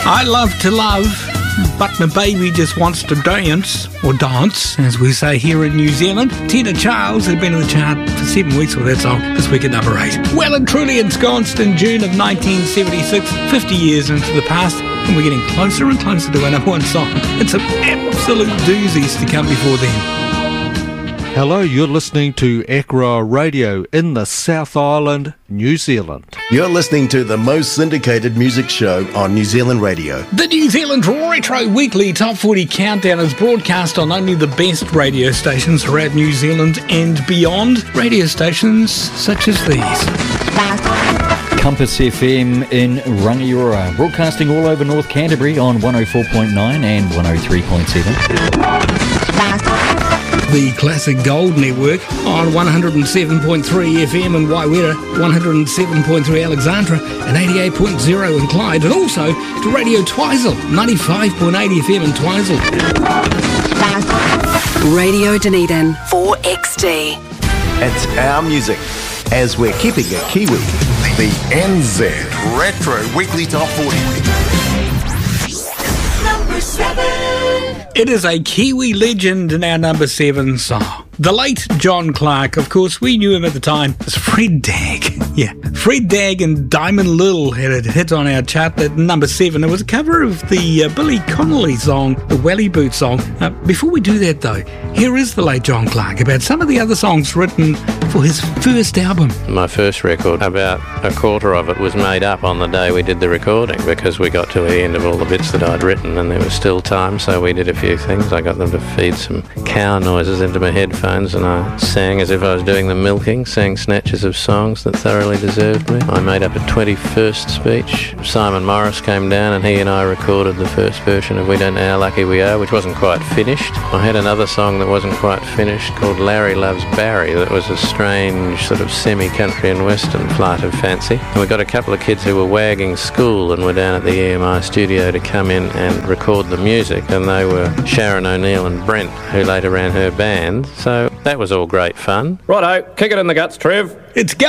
I love to love, but my baby just wants to dance, or dance, as we say here in New Zealand. Tina Charles had been in the chart for 7 weeks with that song, this week at number 8. Well and truly ensconced in June of 1976, 50 years into the past, and we're getting closer and closer to our number 1 song. It's some absolute doozies to come before then. Hello, you're listening to Akra Radio in the South Island, New Zealand. You're listening to the most syndicated music show on New Zealand radio. The New Zealand Retro Weekly Top 40 Countdown is broadcast on only the best radio stations throughout New Zealand and beyond. Radio stations such as these. Compass FM in Rangiora, broadcasting all over North Canterbury on 104.9 and 103.7. The Classic Gold Network on 107.3 FM in Waiwera, 107.3 Alexandra and 88.0 in Clyde, and also to Radio Twizel, 95.8 FM in Twizel. Radio Dunedin 4XD. It's our music, as we're keeping it Kiwi. The NZ Retro Weekly Top 40. Number 7. It is a Kiwi legend in our number 7 song. The late John Clark, of course, we knew him at the time as Fred Dagg. Yeah, Fred Dagg and Diamond Lil had a hit on our chart at number 7. It was a cover of the Billy Connolly song, the Welly Boot song. Before we do that, though, here is the late John Clark about some of the other songs written for his first album. My first record, about a quarter of it was made up on the day we did the recording because we got to the end of all the bits that I'd written and there was still time, so we did a few things. I got them to feed some cow noises into my headphones and I sang as if I was doing the milking, sang snatches of songs that thoroughly deserved me. I made up a 21st speech. Simon Morris came down and he and I recorded the first version of We Don't Know How Lucky We Are, which wasn't quite finished. I had another song that wasn't quite finished called Larry Loves Barry that was a strange sort of semi-country and western flight of fancy. And we got a couple of kids who were wagging school and were down at the EMI studio to come in and record the music, and they were Sharon O'Neill and Brent, who later ran her band. So that was all great fun. Righto, kick it in the guts, Trev. It's